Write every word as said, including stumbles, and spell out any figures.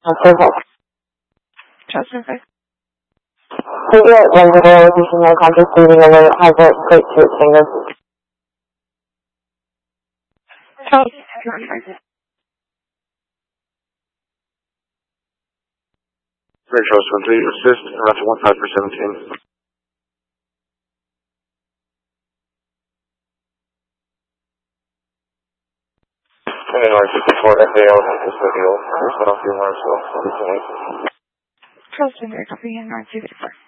Okay. Justin, okay. So yeah, when the girl is using my conscious breathing and then it has a plate to its finger. Oh, Great Charles one three, assist, around to one five for seventeen. And R fifty-four, F A L, this video, first off your Marshall, Justin, copy in R fifty-four.